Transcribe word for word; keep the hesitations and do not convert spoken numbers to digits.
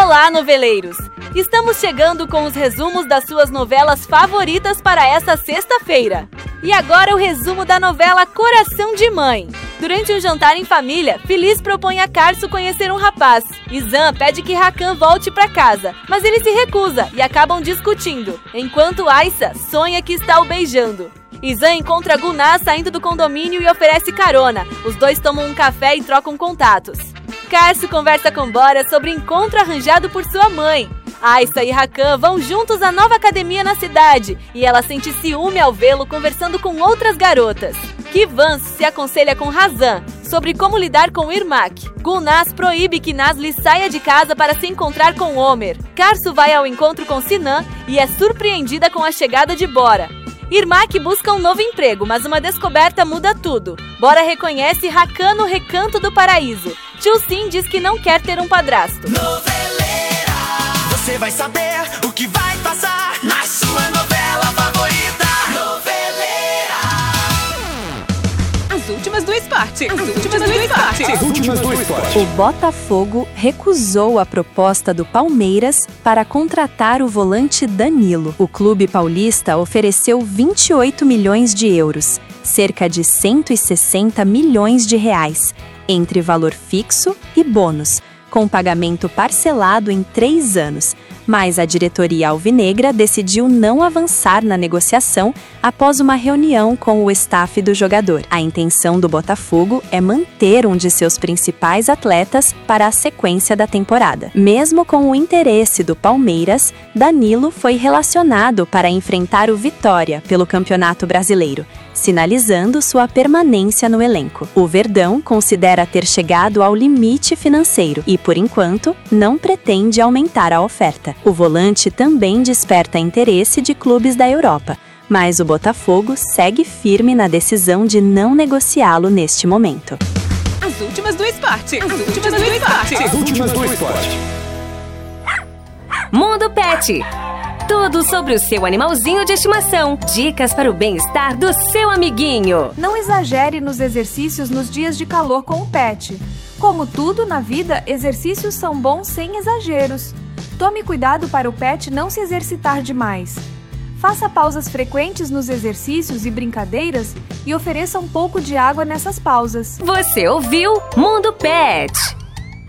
Olá, noveleiros! Estamos chegando com os resumos das suas novelas favoritas para essa sexta-feira. E agora o resumo da novela Coração de Mãe. Durante um jantar em família, Feliz propõe a Carso conhecer um rapaz. Izan pede que Hakan volte para casa, mas ele se recusa e acabam discutindo, enquanto Aissa sonha que está o beijando. Izan encontra Gulnaz saindo do condomínio e oferece carona. Os dois tomam um café e trocam contatos. Carso conversa com Bora sobre encontro arranjado por sua mãe. Aissa e Hakan vão juntos à nova academia na cidade e ela sente ciúme ao vê-lo conversando com outras garotas. Kivans se aconselha com Razan sobre como lidar com Irmak. Gulnaz proíbe que Nazli saia de casa para se encontrar com Omer. Carso vai ao encontro com Sinan e é surpreendida com a chegada de Bora. Irmak busca um novo emprego, mas uma descoberta muda tudo. Bora reconhece Hakan no Recanto do Paraíso. Tio-Sin diz que não quer ter um padrasto. Noveleira, você vai saber o que vai passar na sua novela favorita. Noveleira. As últimas do esporte. As últimas do esporte. As últimas do esporte. O Botafogo recusou a proposta do Palmeiras para contratar o volante Danilo. O clube paulista ofereceu vinte e oito milhões de euros, cerca de cento e sessenta milhões de reais, entre valor fixo e bônus, com pagamento parcelado em três anos. Mas a diretoria alvinegra decidiu não avançar na negociação após uma reunião com o staff do jogador. A intenção do Botafogo é manter um de seus principais atletas para a sequência da temporada. Mesmo com o interesse do Palmeiras, Danilo foi relacionado para enfrentar o Vitória pelo Campeonato Brasileiro, sinalizando sua permanência no elenco. O Verdão considera ter chegado ao limite financeiro e, por enquanto, não pretende aumentar a oferta. O volante também desperta interesse de clubes da Europa, mas o Botafogo segue firme na decisão de não negociá-lo neste momento. As últimas do esporte. As últimas do esporte. As últimas do esporte. Mundo Pet. Tudo sobre o seu animalzinho de estimação. Dicas para o bem-estar do seu amiguinho. Não exagere nos exercícios nos dias de calor com o pet. Como tudo na vida, exercícios são bons sem exageros. Tome cuidado para o pet não se exercitar demais. Faça pausas frequentes nos exercícios e brincadeiras e ofereça um pouco de água nessas pausas. Você ouviu Mundo Pet.